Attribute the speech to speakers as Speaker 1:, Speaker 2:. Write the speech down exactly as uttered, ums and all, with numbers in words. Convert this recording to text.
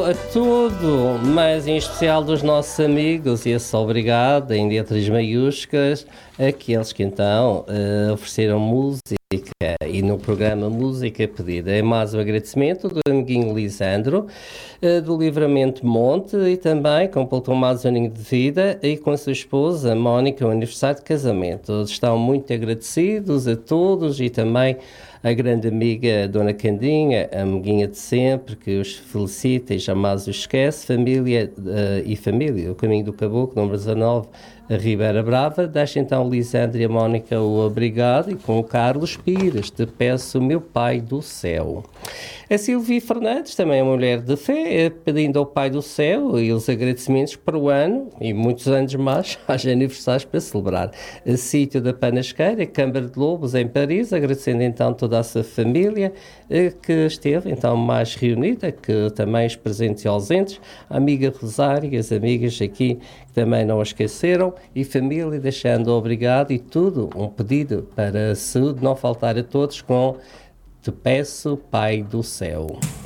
Speaker 1: A tudo, mas em especial dos nossos amigos, e esse obrigado em letras maiúsculas, aqueles que então uh, ofereceram música e no programa Música Pedida. É mais um agradecimento do amiguinho Lisandro, uh, do Livramento Monte, e também completou mais um aninho de vida, e com a sua esposa Mónica, o aniversário de casamento. Estão muito agradecidos a todos, e também a grande amiga Dona Candinha, a amiguinha de sempre, que os felicita e jamais os esquece. Família uh, e família, o Caminho do Caboclo, número dezanove, a Ribeira Brava. Deixa então Lisandro e a Mónica o obrigado, e com o Carlos Pires, te peço, meu Pai do Céu. A Silvia Fernandes, também é mulher de fé, pedindo ao Pai do Céu e os agradecimentos para o ano, e muitos anos mais, haja aniversários para celebrar. A Sítio da Panasqueira, Câmara de Lobos, em Paris, agradecendo então toda a sua família, que esteve então mais reunida, que também os presentes e ausentes, a amiga Rosário e as amigas aqui, que também não a esqueceram, e família, deixando obrigado, e tudo, um pedido para a saúde não faltar a todos, com Te Peço, Pai do Céu.